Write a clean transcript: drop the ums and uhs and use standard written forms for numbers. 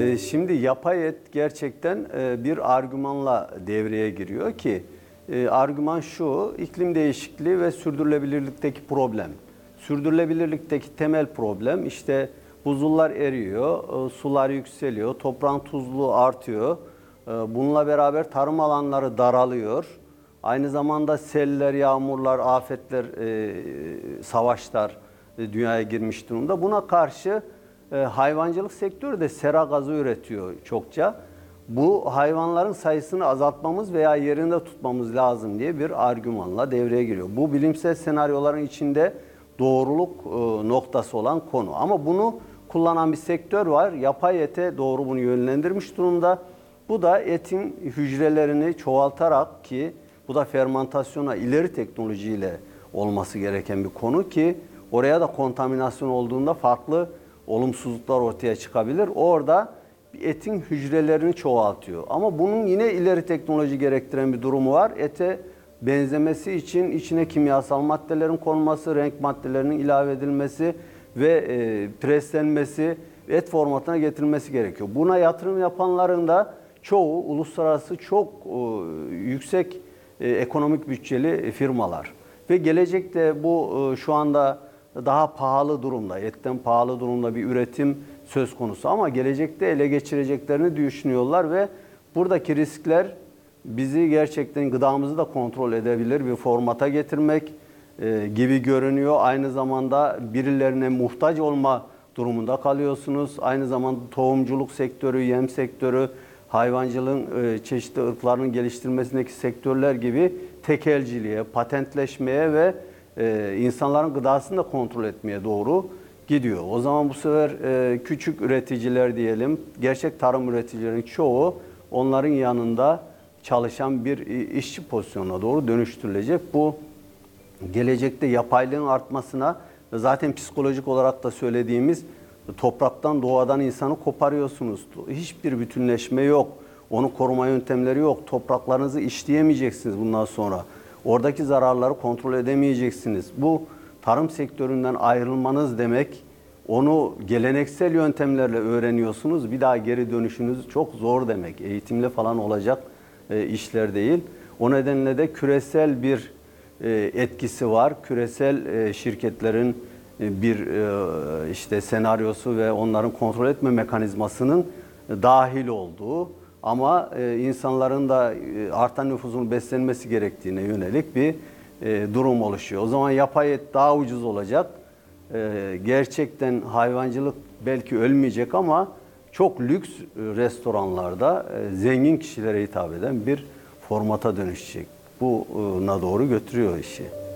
Şimdi yapay et gerçekten bir argümanla devreye giriyor ki argüman şu: iklim değişikliği ve sürdürülebilirlikteki problem. Sürdürülebilirlikteki temel problem işte buzullar eriyor, sular yükseliyor, toprağın tuzluluğu artıyor. Bununla beraber tarım alanları daralıyor. Aynı zamanda seller, yağmurlar, afetler, savaşlar dünyaya girmiş durumda. Buna karşı hayvancılık sektörü de sera gazı üretiyor çokça. Bu hayvanların sayısını azaltmamız veya yerinde tutmamız lazım diye bir argümanla devreye giriyor. Bu bilimsel senaryoların içinde doğruluk noktası olan konu. Ama bunu kullanan bir sektör var. Yapay ete doğru bunu yönlendirmiş durumda. Bu da etin hücrelerini çoğaltarak, ki bu da fermentasyona ileri teknolojiyle olması gereken bir konu ki oraya da kontaminasyon olduğunda farklı olumsuzluklar ortaya çıkabilir. Orada etin hücrelerini çoğaltıyor. Ama bunun yine ileri teknoloji gerektiren bir durumu var. Ete benzemesi için içine kimyasal maddelerin konması, renk maddelerinin ilave edilmesi ve preslenmesi, et formatına getirilmesi gerekiyor. Buna yatırım yapanların da çoğu uluslararası çok yüksek ekonomik bütçeli firmalar. Ve gelecekte bu şu anda daha pahalı durumda, etten pahalı durumda bir üretim söz konusu. Ama gelecekte ele geçireceklerini düşünüyorlar ve buradaki riskler bizi gerçekten gıdamızı da kontrol edebilir bir formata getirmek gibi görünüyor. Aynı zamanda birilerine muhtaç olma durumunda kalıyorsunuz. Aynı zamanda tohumculuk sektörü, yem sektörü, hayvancılığın çeşitli ırklarının geliştirilmesindeki sektörler gibi tekelciliğe, patentleşmeye ve insanların gıdasını da kontrol etmeye doğru gidiyor. O zaman bu sefer küçük üreticiler diyelim, gerçek tarım üreticilerinin çoğu onların yanında çalışan bir işçi pozisyonuna doğru dönüştürülecek. Bu gelecekte yapaylığın artmasına ve zaten psikolojik olarak da söylediğimiz topraktan, doğadan insanı koparıyorsunuz. Hiçbir bütünleşme yok. Onu koruma yöntemleri yok. Topraklarınızı işleyemeyeceksiniz bundan sonra. Oradaki zararları kontrol edemeyeceksiniz. Bu tarım sektöründen ayrılmanız demek. Onu geleneksel yöntemlerle öğreniyorsunuz. Bir daha geri dönüşünüz çok zor demek. Eğitimle falan olacak işler değil. O nedenle de küresel bir etkisi var. Küresel şirketlerin bir işte senaryosu ve onların kontrol etme mekanizmasının dahil olduğu ama insanların da artan nüfusun beslenmesi gerektiğine yönelik bir durum oluşuyor. O zaman yapay et daha ucuz olacak. Gerçekten hayvancılık belki ölmeyecek ama çok lüks restoranlarda zengin kişilere hitap eden bir formata dönüşecek. Buna doğru götürüyor işi.